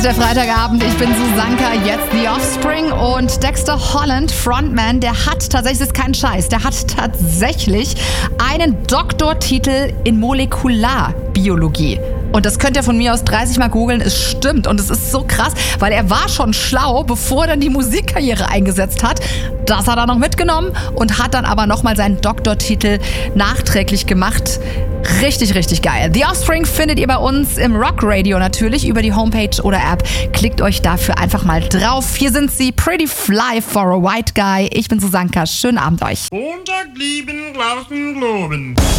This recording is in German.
Der Freitagabend, ich bin Susanka, jetzt The Offspring und Dexter Holland, Frontman, der hat tatsächlich, das ist kein Scheiß, der hat tatsächlich einen Doktortitel in Molekularbiologie. Und das könnt ihr von mir aus 30 Mal googeln, es stimmt. Und es ist so krass, weil er war schon schlau, bevor er dann die Musikkarriere eingesetzt hat. Das hat er noch mitgenommen und hat dann aber nochmal seinen Doktortitel nachträglich gemacht. Richtig, richtig geil. The Offspring findet ihr bei uns im Rock-Radio natürlich über die Homepage oder App. Klickt euch dafür einfach mal drauf. Hier sind sie, Pretty Fly for a White Guy. Ich bin Susanka. Schönen Abend euch. Montag lieben, lassen, loben.